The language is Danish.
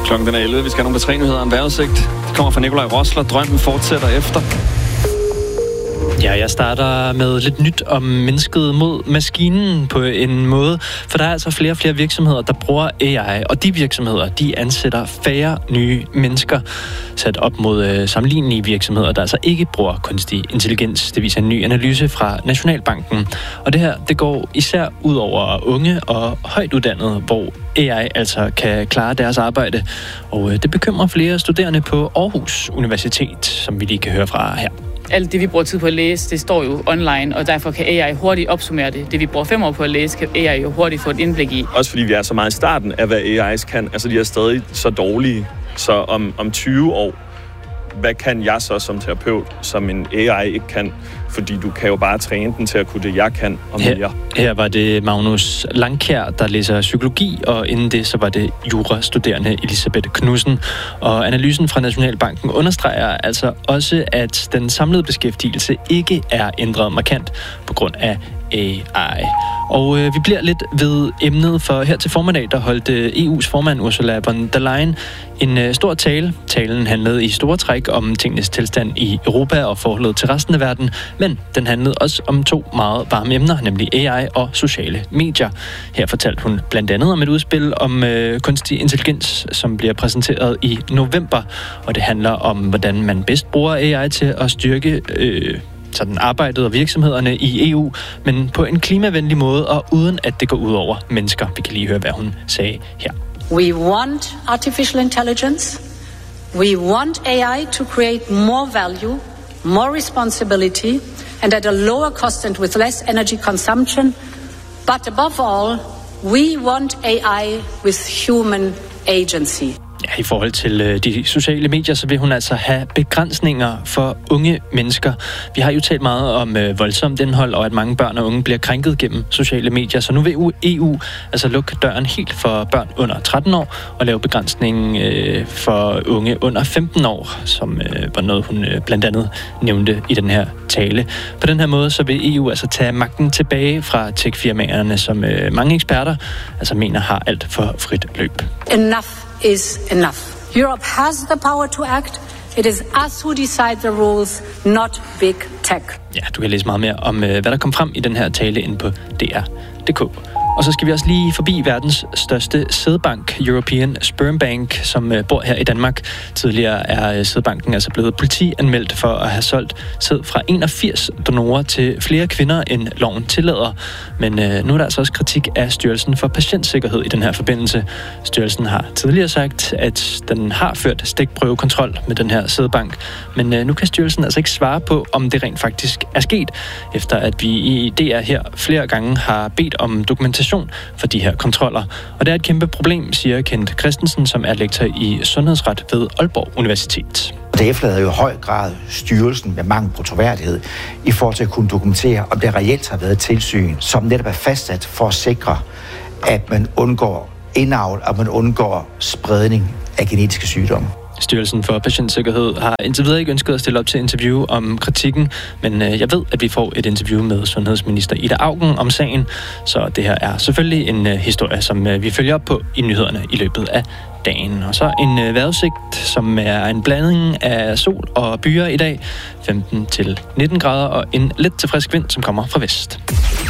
Klokken er 11. Vi skal have nogle P3-nyheder om vejrudsigt. Det kommer fra Nikolaj Rosler. Drømmen fortsætter efter. Ja, jeg starter med lidt nyt om mennesket mod maskinen på en måde, for der er altså flere og flere virksomheder, der bruger AI, og de virksomheder, de ansætter færre nye mennesker, sat op mod sammenlignelige virksomheder, der altså ikke bruger kunstig intelligens. Det viser en ny analyse fra Nationalbanken. Og det her, det går især ud over unge og højt uddannede, hvor AI altså kan klare deres arbejde. Og det bekymrer flere studerende på Aarhus Universitet, som vi lige kan høre fra her. Alt det, vi bruger tid på at læse, det står jo online, og derfor kan AI hurtigt opsummere det. Det, vi bruger 5 år på at læse, kan AI jo hurtigt få et indblik i. Også fordi vi er så meget i starten af, hvad AI's kan. Altså, de er stadig så dårlige. Så om 20 år, hvad kan jeg så som terapeut, som en AI ikke kan? Fordi du kan jo bare træne den til at kunne det, jeg kan og mere. Her var det Magnus Langkjær, der læser psykologi, og inden det så var det jurastuderende Elisabeth Knudsen. Og analysen fra Nationalbanken understreger altså også, at den samlede beskæftigelse ikke er ændret markant på grund af AI. Og vi bliver lidt ved emnet, for her til formiddag, der holdt EU's formand Ursula von der Leyen en stor tale. Talen handlede i store træk om tingenes tilstand i Europa og forholdet til resten af verden, men den handlede også om 2 meget varme emner, nemlig AI og sociale medier. Her fortalte hun blandt andet om et udspil om kunstig intelligens, som bliver præsenteret i november, og det handler om, hvordan man bedst bruger AI til at styrke sådan arbejdet og virksomhederne i EU, men på en klimavenlig måde og uden at det går ud over mennesker. Vi kan lige høre, hvad hun sagde her. We want artificial intelligence. We want AI to create more value, more responsibility, and at a lower cost and with less energy consumption. But above all, we want AI with human agency. Ja, i forhold til de sociale medier, så vil hun altså have begrænsninger for unge mennesker. Vi har jo talt meget om voldsomt indhold, og at mange børn og unge bliver krænket gennem sociale medier. Så nu vil EU altså lukke døren helt for børn under 13 år og lave begrænsning for unge under 15 år, som var noget, hun blandt andet nævnte i den her tale. På den her måde, så vil EU altså tage magten tilbage fra tech-firmaerne, som mange eksperter altså mener har alt for frit løb. Enough is enough. Europe has the power to act. It is us who decide the rules, not big tech. Ja, du kan læse meget mere om, hvad der kom frem i den her tale inde på dr.dk. Og så skal vi også lige forbi verdens største sædbank, European Sperm Bank, som bor her i Danmark. Tidligere er sædbanken altså blevet politianmeldt for at have solgt sæd fra 81 donorer til flere kvinder, end loven tillader. Men nu er der altså også kritik af Styrelsen for Patientsikkerhed i den her forbindelse. Styrelsen har tidligere sagt, at den har ført stikprøvekontrol med den her sædbank. Men nu kan styrelsen altså ikke svare på, om det rent faktisk er sket, efter at vi i DR her flere gange har bedt om dokumentation for de her kontroller. Og det er et kæmpe problem, siger Kent Christensen, som er lektor i sundhedsret ved Aalborg Universitet. Det efterlader jo i høj grad styrelsen med mangel på troværdighed i forhold til at kunne dokumentere, om det reelt har været et tilsyn, som netop er fastsat for at sikre, at man undgår indavl, og man undgår spredning af genetiske sygdomme. Styrelsen for Patientsikkerhed har indtil videre ikke ønsket at stille op til interview om kritikken, men jeg ved, at vi får et interview med sundhedsminister Ida Auken om sagen, så det her er selvfølgelig en historie, som vi følger op på i nyhederne i løbet af dagen. Og så en vejrudsigt, som er en blanding af sol og byer i dag, 15 til 19 grader og en let til frisk vind, som kommer fra vest.